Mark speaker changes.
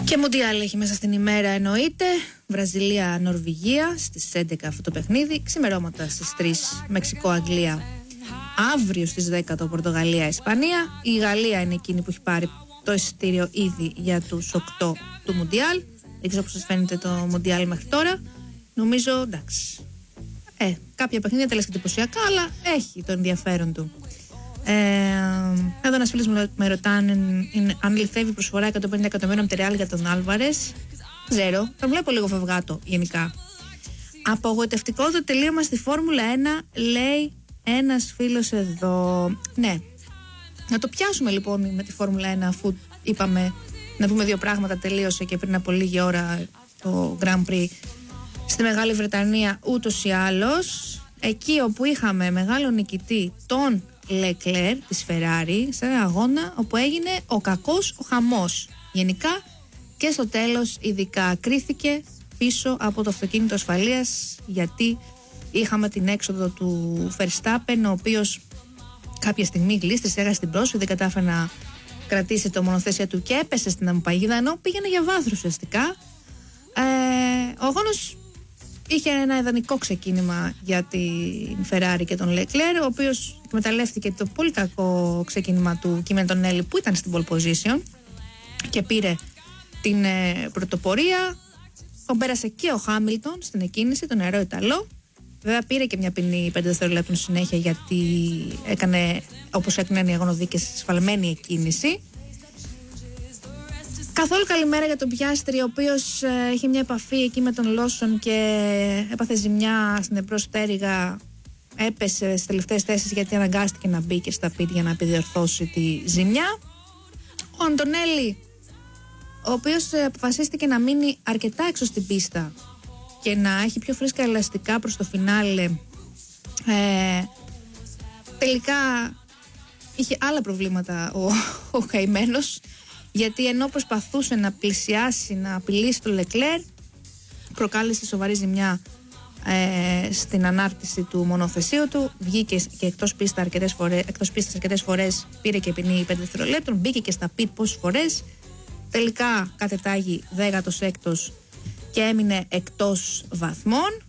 Speaker 1: Και Μουντιάλ έχει μέσα στην ημέρα, εννοείται. Βραζιλία-Νορβηγία στις 11 αυτό το παιχνίδι. Ξημερώματα στις 3 Μεξικό-Αγγλία. Αύριο στις 10 το Πορτογαλία-Ισπανία. Η Γαλλία είναι εκείνη που έχει πάρει το εισιτήριο ήδη για τους 8 του Μουντιάλ. Δεν ξέρω πώς σας φαίνεται το Μουντιάλ μέχρι τώρα. Νομίζω εντάξει. Κάποια παιχνίδια τελικά εντυπωσιακά, αλλά έχει το ενδιαφέρον του. Εδώ ένας φίλος με ρωτάνε αν λυθεύει προσφορά 150 εκατομμύρων τερεάλ για τον Άλβαρες. Ξέρω, θα βλέπω λίγο φευγάτο γενικά. Απογοητευτικό το τελείωμα στη Φόρμουλα 1, λέει ένας φίλος εδώ. Ναι, να το πιάσουμε λοιπόν με τη Φόρμουλα 1, αφού είπαμε να πούμε δύο πράγματα. Τελείωσε και πριν από λίγη ώρα το Grand Prix στη Μεγάλη Βρετανία ούτως ή άλλως. Εκεί όπου είχαμε μεγάλο νικητή τον Leclerc της Ferrari, σε ένα αγώνα όπου έγινε ο κακός ο χαμός γενικά, και στο τέλος ειδικά κρίθηκε πίσω από το αυτοκίνητο ασφαλείας, γιατί είχαμε την έξοδο του Verstappen, ο οποίος κάποια στιγμή γλίστρισε, έχασε την πρόσφυγη, δεν κατάφερε να κρατήσει το μονοθέσια του και έπεσε στην αμπαγίδα, ενώ πήγαινε για βάθρο ουσιαστικά. Ο αγώνας είχε ένα ιδανικό ξεκίνημα για την Ferrari και τον Leclerc, ο οποίος εκμεταλλεύτηκε το πολύ κακό ξεκίνημα του Κίμεν Τονέλη, που ήταν στην pole position και πήρε την πρωτοπορία. Τον πέρασε και ο Χάμιλτον στην εκκίνηση, τον νεαρό Ιταλό. Βέβαια πήρε και μια ποινή 5 δευτερολέπτων συνέχεια, γιατί έκανε, όπως έκαναν οι αγωνοδίκες, σφαλμένη εκκίνηση. Καθόλου καλημέρα για τον Πιάστρη, ο οποίος είχε μια επαφή εκεί με τον Λόσον και έπαθε ζημιά στην εμπρός πτέρυγα. Έπεσε στις τελευταίες θέσεις γιατί αναγκάστηκε να μπει και στα πιτ για να επιδιορθώσει τη ζημιά. Ο Αντωνέλη, ο οποίος αποφασίστηκε να μείνει αρκετά έξω στην πίστα και να έχει πιο φρέσκα ελαστικά προς το φινάλε, τελικά είχε άλλα προβλήματα ο καημένος, γιατί ενώ προσπαθούσε να πλησιάσει, να απειλήσει τον Leclerc, προκάλεσε σοβαρή ζημιά στην ανάρτηση του μονοθεσίου του. Βγήκε και εκτός πίστας αρκετές φορές, πήρε και ποινή 5 δευτερολέπτων, μπήκε και στα πιτ πόσες φορές. Τελικά κατετάγει 16ος και έμεινε εκτός βαθμών.